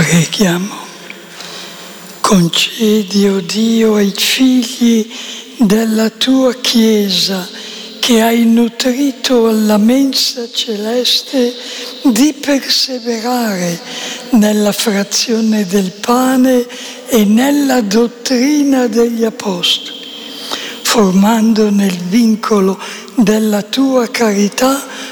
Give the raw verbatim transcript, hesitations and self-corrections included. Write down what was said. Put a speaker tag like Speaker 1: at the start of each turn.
Speaker 1: Preghiamo. Concedi, o Dio, ai figli della tua Chiesa, che hai nutrito alla mensa celeste, di perseverare nella frazione del pane e nella dottrina degli Apostoli, formando nel vincolo della tua carità